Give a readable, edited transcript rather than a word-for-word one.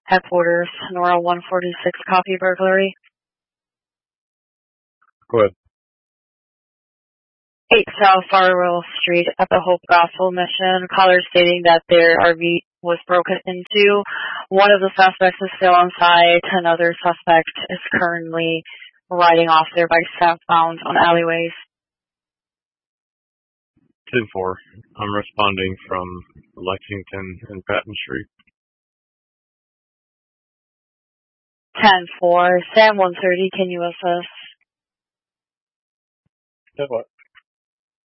Headquarters, Nora 146, copy burglary. Go ahead. 8 South Farwell Street at the Hope Gospel Mission. Caller stating that their RV was broken into. One of the suspects is still on site. Another suspect is currently riding off there by southbound on alleyways. 10-4. I'm responding from Lexington and Patton Street. 10-4. Sam 130, can you assist? What?